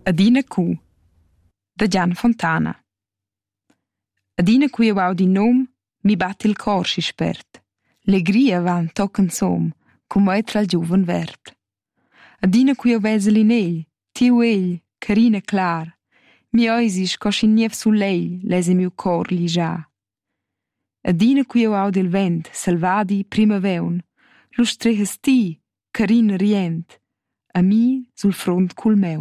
Adina cu, da Gian Fontana. Adina cu eu au di nom, mi bat il cor si spert. Legria van tocken som, cum meitra al giuven vert. Adina cu eu vesel in tiu egl, carina clar. Mi oisis cos in niev sul lese miu cor ligia. Adina cu eu au del vent, salvadi prima veun, lu strehes ti, carina rient, a mi sul front cul meu.